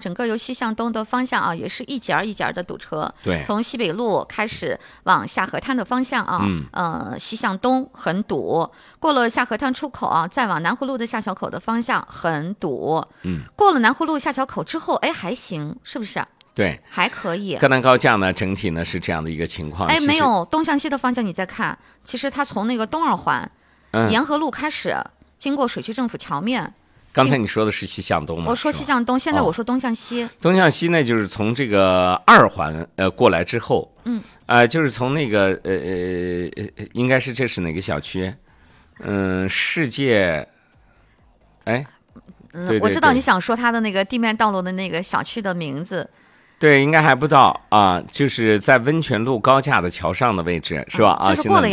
整个由西向东的方向啊，也是一节一节的堵车。 对， 从西北路开始往下河滩的方向啊，西向东很堵，过了下河滩出口啊，再往南湖路的下桥口的方向很堵。过了南湖路下桥口之后，哎，还行，是不是？ 对， 还可以。 河南高架呢，整体呢是这样的一个情况。 哎，没有东向西的方向，你再看，其实它从那个东二环、沿河路开始，经过水区政府桥面。 刚才你说的是西向东吗？ 我说西向东，现在我说东向西。 东向西呢，就是从这个二环过来之后，就是从那个应该是这是哪个小区？世界，哎，对， 我知道你想说它的那个地面道路的那个小区的名字。 对，应该还不到啊，就是在温泉路高架的桥上的位置，是吧？ 就是过了